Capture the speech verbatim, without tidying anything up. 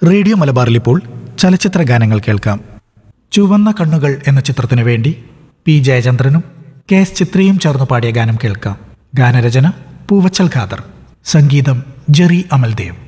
Radio മലബാറിൽ ഇപ്പോൾ ചലച്ചിത്ര ഗാനങ്ങൾ കേൾക്കാം. ചുവന്ന കണ്ണുകൾ എന്ന ചിത്രത്തിനു വേണ്ടി പി ജയചന്ദ്രനും കെ എസ് ചിത്രയും ചേർന്ന് പാടിയ ഗാനം കേൾക്കാം. ഗാനരചന പൂവച്ചൽ ഖാദർ, സംഗീതം ജെറി അമൽദേവ്.